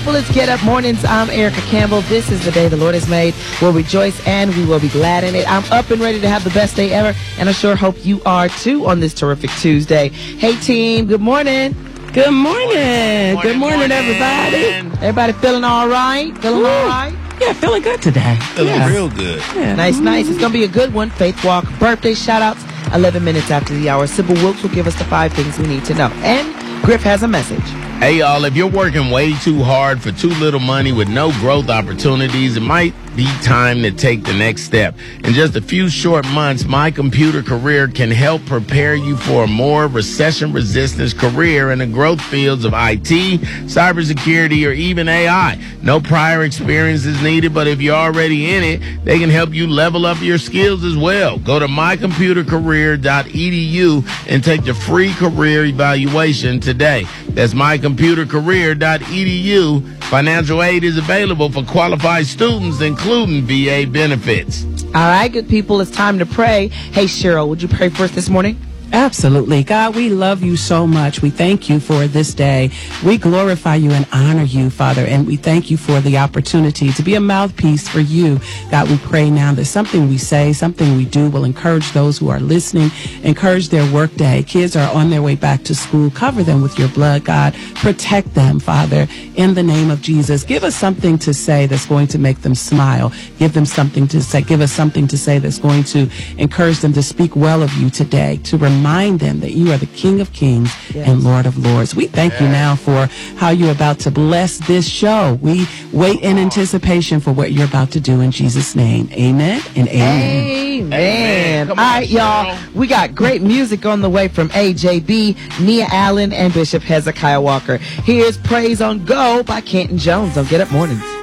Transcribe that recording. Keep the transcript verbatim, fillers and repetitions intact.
Well, it's Get Up Mornings. I'm Erica Campbell. This is the day the Lord has made. We'll rejoice and we will be glad in it. I'm up and ready to have the best day ever, and I sure hope you are too on this terrific Tuesday. Hey, team. Good morning. Good morning. Morning, Good morning, morning, everybody. Everybody feeling all right? Feeling Ooh. all right? Yeah, feeling good today. Feeling yeah. real good. Yeah. Nice, nice. It's going to be a good one. Faith Walk birthday shout-outs, eleven minutes after the hour. Sybil Wilkes will give us the five things we need to know. And Griff has a message. Hey, y'all, if you're working way too hard for too little money with no growth opportunities, it might be time to take the next step. In just a few short months, My Computer Career can help prepare you for a more recession-resistant career in the growth fields of I T, cybersecurity, or even A I. No prior experience is needed, but if you're already in it, they can help you level up your skills as well. Go to my computer career dot e d u and take the free career evaluation today. That's my computer career dot e d u. Financial aid is available for qualified students, including V A benefits. All right, good people, it's time to pray. Hey, Cheryl, would you pray for us this morning? Absolutely. God, we love you so much. We thank you for this day. We glorify you and honor you, Father, and we thank you for the opportunity to be a mouthpiece for you. God, we pray now that something we say, something we do will encourage those who are listening, encourage their work day. Kids are on their way back to school. Cover them with your blood, God. Protect them, Father, in the name of Jesus. Give us something to say that's going to make them smile. Give them something to say. Give us something to say that's going to encourage them to speak well of you today, to remind Remind them that you are the King of Kings yes. and Lord of Lords. We thank yes. you now for how you're about to bless this show. We wait in anticipation for what you're about to do in Jesus' name. Amen and amen. Amen. Amen. All right, y'all. We got great music on the way from A J B, Nia Allen, and Bishop Hezekiah Walker. Here's Praise on Go by Kenton Jones on Get Up Mornings.